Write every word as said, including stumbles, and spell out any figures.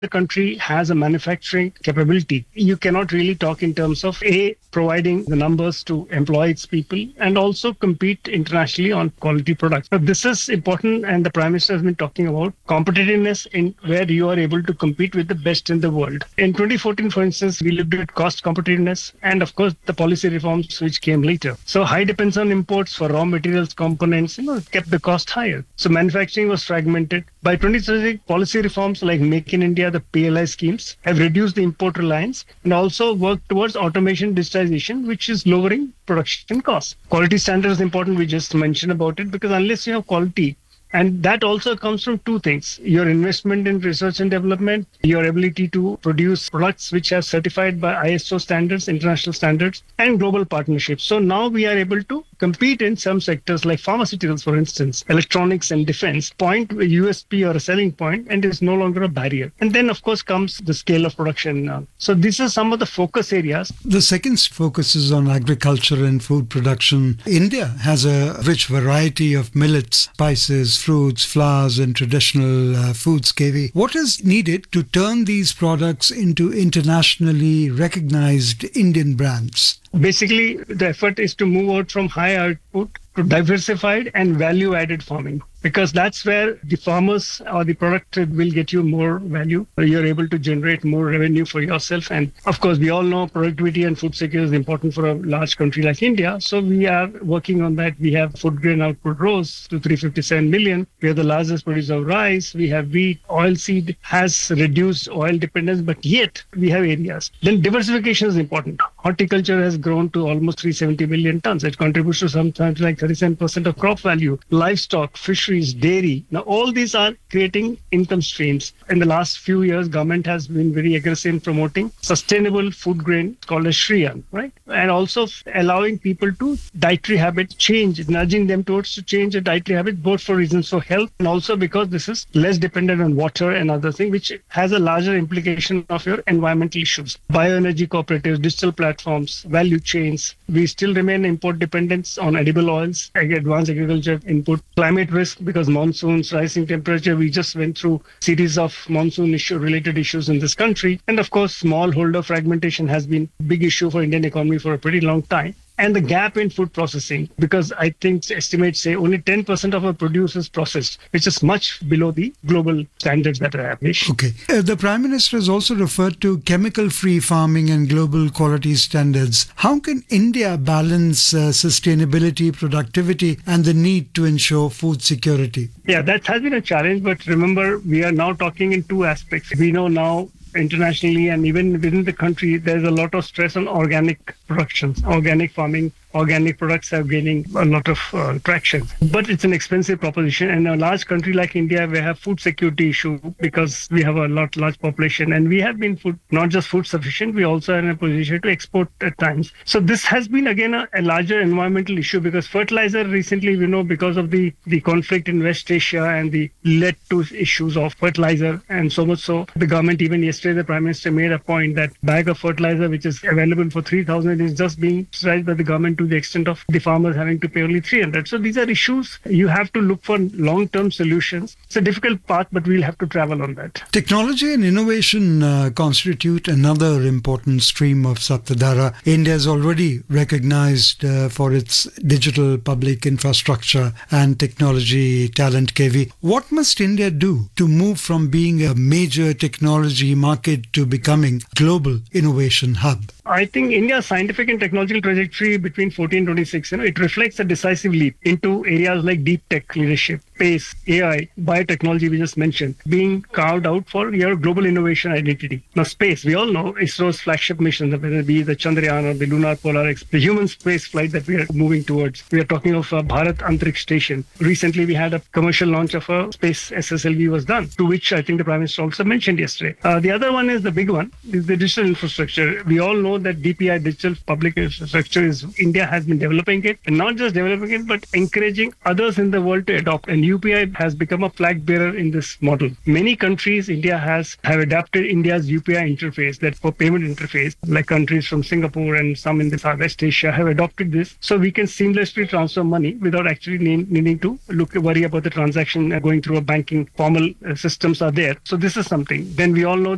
the country has a manufacturing capability, you cannot really talk in terms of A, providing the numbers to employ its people and also compete internationally on quality products. So this is important, and the Prime Minister has been talking about competitiveness in where you are able to compete with the best in the world. In twenty fourteen, for instance, we looked at cost competitiveness and, of course, the policy reforms which came later. So high dependence on imports for raw materials, components, you know, kept the cost higher. So manufacturing was fragmented. By twenty thirty, policy reforms like Make in India, the P L I schemes have reduced the import reliance and also worked towards automation, digitization, which is lowering production costs. Quality standards is important. We just mentioned about it because unless you have quality, and that also comes from two things: your investment in research and development, your ability to produce products which are certified by I S O standards, international standards, and global partnerships. So now we are able to compete in some sectors like pharmaceuticals, for instance, electronics and defense, point a U S P or a selling point, and is no longer a barrier. And then, of course, comes the scale of production. Uh, so these are some of the focus areas. The second focus is on agriculture and food production. India has a rich variety of millets, spices, fruits, flowers, and traditional uh, foods, K V. What is needed to turn these products into internationally recognized Indian brands? Basically, the effort is to move out from high output to diversified and value-added farming, because that's where the farmers or the product will get you more value. You're able to generate more revenue for yourself. And of course, we all know productivity and food security is important for a large country like India. So we are working on that. We have food grain output rose to three hundred fifty-seven million. We are the largest producer of rice. We have wheat. Oilseed has reduced oil dependence, but yet we have areas. Then diversification is important. Horticulture has grown to almost three hundred seventy million tons. It contributes to sometimes like thirty-seven percent of crop value. Livestock, fisheries, dairy. Now, all these are creating income streams. In the last few years, government has been very aggressive in promoting sustainable food grain called as Shriyan, right? And also allowing people to dietary habit change, nudging them towards to change a dietary habit, both for reasons for health and also because this is less dependent on water and other things, which has a larger implication of your environmental issues. Bioenergy cooperatives, digital platforms, value chains. We still remain import dependence on edible oils, advanced agriculture input, climate risk because monsoons, rising temperature. We just went through series of monsoon issue related issues in this country. And of course, smallholder fragmentation has been a big issue for Indian economy for a pretty long time. And the gap in food processing, because I think estimates say only ten percent of our produce is processed, which is much below the global standards that are established. Okay. Uh, the Prime Minister has also referred to chemical-free farming and global quality standards. How can India balance uh, sustainability, productivity, and the need to ensure food security? Yeah, that has been a challenge. But remember, we are now talking in two aspects. We know now internationally and even within the country, there's a lot of stress on organic productions, organic farming. Organic products are gaining a lot of uh, traction, but it's an expensive proposition. And a large country like India, we have food security issue because we have a lot large population, and we have been food not just food sufficient, we also are in a position to export at times. So this has been again a, a larger environmental issue because fertilizer recently, we know, because of the the conflict in West Asia and the led to issues of fertilizer, and so much so the government even yesterday the Prime Minister made a point that bag of fertilizer which is available for three thousand is just being subsidized by the government to the extent of the farmers having to pay only three hundred. So these are issues. You have to look for long-term solutions. It's a difficult path, but we'll have to travel on that. Technology and innovation uh, constitute another important stream of Saptadhara. India is already recognized uh, for its digital public infrastructure and technology talent, K V. What must India do to move from being a major technology market to becoming global innovation hub? I think India's scientific and technological trajectory between fourteen twenty-six, you know, it reflects a decisive leap into areas like deep tech leadership, space, A I, biotechnology we just mentioned, being carved out for your global innovation identity. Now, space, we all know ISRO's flagship mission, whether it be the Chandrayaan or the Lunar Polar Express, the human space flight that we are moving towards. We are talking of a Bharat Antariksh Station. Recently, we had a commercial launch of a space S S L V was done, to which I think the Prime Minister also mentioned yesterday. Uh, the other one is the big one, is the digital infrastructure. We all know that D P I, digital public infrastructure, is India has been developing it, and not just developing it, but encouraging others in the world to adopt. And U P I has become a flag bearer in this model. Many countries, India has have adapted India's U P I interface, that for payment interface, like countries from Singapore and some in the West Asia have adopted this, so we can seamlessly transfer money without actually need, needing to look worry about the transaction going through a banking formal uh, systems are there. So this is something. Then we all know